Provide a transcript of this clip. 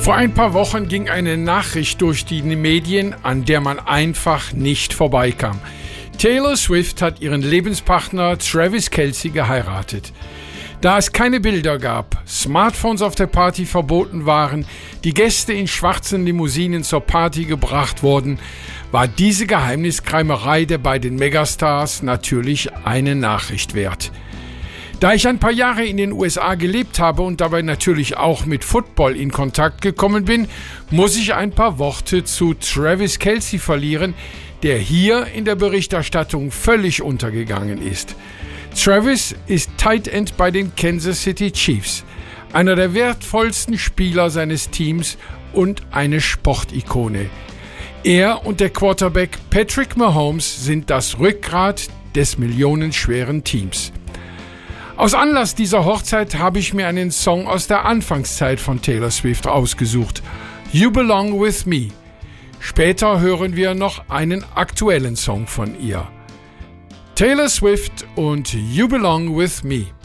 Vor ein paar Wochen ging eine Nachricht durch die Medien, an der man einfach nicht vorbeikam. Taylor Swift hat ihren Lebenspartner Travis Kelce geheiratet. Da es keine Bilder gab, Smartphones auf der Party verboten waren, die Gäste in schwarzen Limousinen zur Party gebracht wurden, war diese Geheimniskrämerei der beiden Megastars natürlich eine Nachricht wert. Da ich ein paar Jahre in den USA gelebt habe und dabei natürlich auch mit Football in Kontakt gekommen bin, muss ich ein paar Worte zu Travis Kelce verlieren, der hier in der Berichterstattung völlig untergegangen ist. Travis ist Tight End bei den Kansas City Chiefs, einer der wertvollsten Spieler seines Teams und eine Sportikone. Er und der Quarterback Patrick Mahomes sind das Rückgrat des millionenschweren Teams. Aus Anlass dieser Hochzeit habe ich mir einen Song aus der Anfangszeit von Taylor Swift ausgesucht, You Belong With Me. Später hören wir noch einen aktuellen Song von ihr. Taylor Swift und You Belong With Me.